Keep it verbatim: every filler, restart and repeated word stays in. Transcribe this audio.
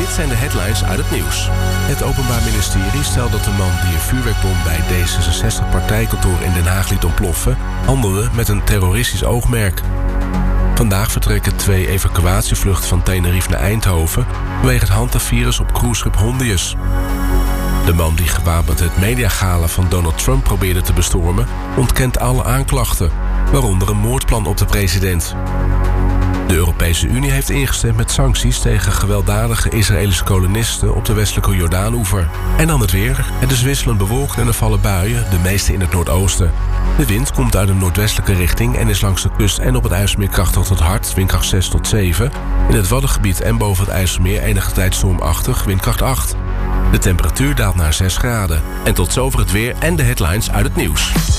Dit zijn de headlines uit het nieuws. Het Openbaar Ministerie stelt dat de man die een vuurwerkbom bij D zesenzestig-partijkantoor in Den Haag liet ontploffen, handelde met een terroristisch oogmerk. Vandaag vertrekken twee evacuatievluchten van Tenerife naar Eindhoven vanwege het hantavirus op cruiseschip Hondius. De man die gewapend het mediagala van Donald Trump probeerde te bestormen, ontkent alle aanklachten, waaronder een moordplan op de president. De Europese Unie heeft ingestemd met sancties tegen gewelddadige Israëlische kolonisten op de westelijke Jordaanoever. En dan het weer. Het is wisselend bewolkt en er vallen buien, de meeste in het noordoosten. De wind komt uit een noordwestelijke richting en is langs de kust en op het IJsselmeer krachtig tot hard, windkracht zes tot zeven. In het Waddengebied en boven het IJsselmeer enige tijd stormachtig, windkracht acht. De temperatuur daalt naar zes graden. En tot zover het weer en de headlines uit het nieuws.